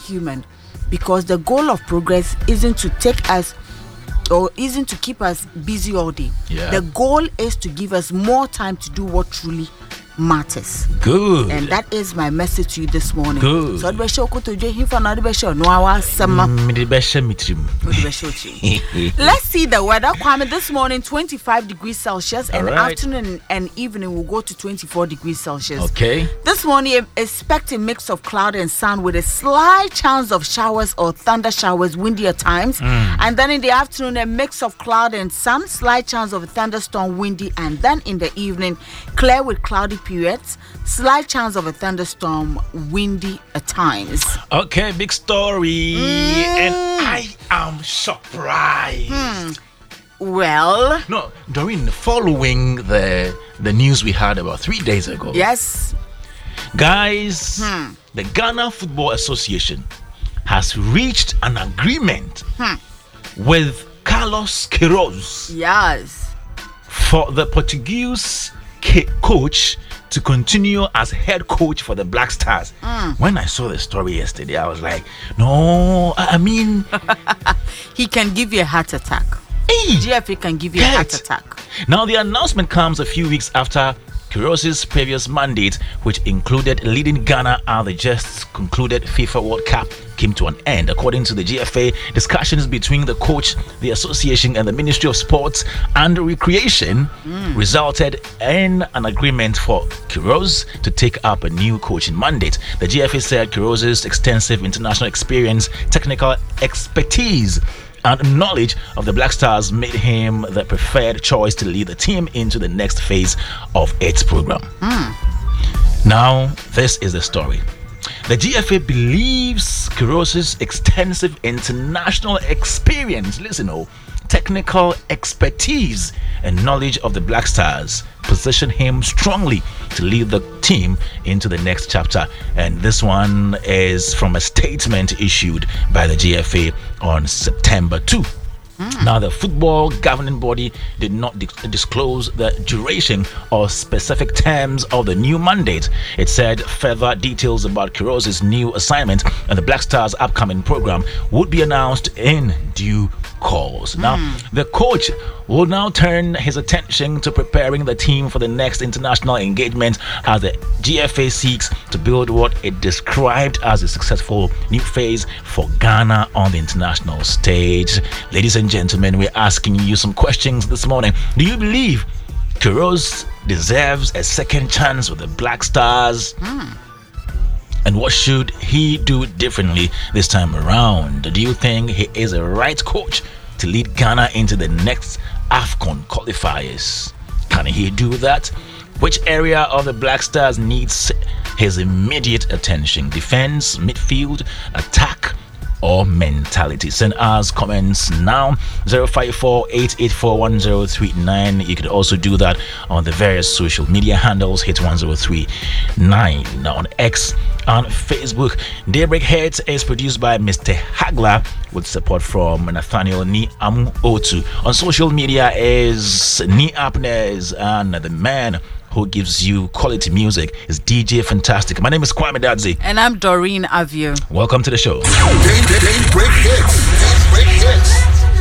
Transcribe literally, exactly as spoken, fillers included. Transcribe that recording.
human, because the goal of progress isn't to take us or isn't to keep us busy all day. Yeah. The goal is to give us more time to do what truly matters. Good. And that is my message to you this morning. Good. So I'd show to you if I'm not show no our summer. Let's see the weather. Kwame, this morning twenty-five degrees Celsius, and right. afternoon and evening will go to twenty-four degrees Celsius. Okay. This morning expect a mix of cloud and sun with a slight chance of showers or thunder showers, windy at times. Mm. And then in the afternoon a mix of cloud and sun, slight chance of a thunderstorm, windy, and then in the evening clear with cloudy periods, slight chance of a thunderstorm, windy at times. Okay, big story. Mm. And I am surprised. Hmm. Well, no, Doreen, following the the news we had about three days ago. Yes. Guys, Hmm. the Ghana Football Association has reached an agreement Hmm. with Carlos Queiroz. Yes. For the Portuguese coach to continue as head coach for the Black Stars. Mm. When I saw the story yesterday, I was like, no, I mean... he can give you a heart attack. Hey, G F A can give you get. a heart attack. Now, the announcement comes a few weeks after Queiroz's previous mandate, which included leading Ghana at the just concluded FIFA World Cup, came to an end. According to the G F A, discussions between the coach, the association, and the Ministry of Sports and Recreation mm. resulted in an agreement for Queiroz to take up a new coaching mandate. The G F A said Queiroz's extensive international experience, technical expertise, and knowledge of the Black Stars made him the preferred choice to lead the team into the next phase of its program. Mm. Now, this is the story. The G F A believes Queiroz's extensive international experience, listen, oh, technical expertise, and knowledge of the Black Stars position him strongly to lead the team into the next chapter. And this one is from a statement issued by the G F A on September second. Mm. Now, the football governing body did not di- disclose the duration or specific terms of the new mandate. It said further details about Queiroz's new assignment and the Black Stars' upcoming program would be announced in due course. Mm. Now, the coach will now turn his attention to preparing the team for the next international engagement as the G F A seeks to build what it described as a successful new phase for Ghana on the international stage. Ladies and gentlemen, we're asking you some questions this morning. Do you believe Queiroz deserves a second chance with the Black Stars? Mm. And what should he do differently this time around? Do you think he is a right coach to lead Ghana into the next AFCON qualifiers? Can he do that? Which area of the Black Stars needs his immediate attention? Defense, midfield, attack, or mentality? Send us comments now. zero five four, eight eight four, one zero three nine. You could also do that on the various social media handles. Hit one zero three nine on X, on Facebook. Daybreak Hits is produced by Mister Hagler with support from Nathaniel Ni Amu Otu. On social media is Ni Apnes, and the man who gives you quality music is D J Fantastic. My name is Kwame Dadzi. And I'm Doreen Avio. Welcome to the show. Daybreak Hits. Daybreak Hits.